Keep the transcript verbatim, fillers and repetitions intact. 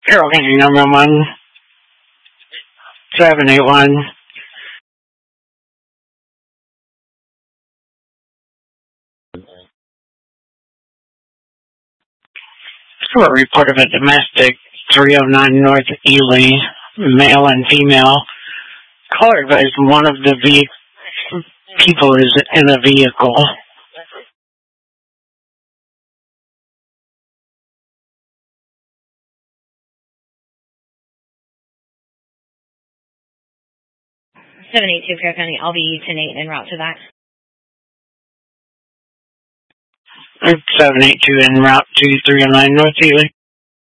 Carroll County number one seven eight one. Short report of a domestic three oh nine North Ely, male and female. Caller advised one of the ve- people is in a vehicle. seven eight two Carroll County, I'll be ten eight en route to that. seven eight two en route to three oh nine North Ely.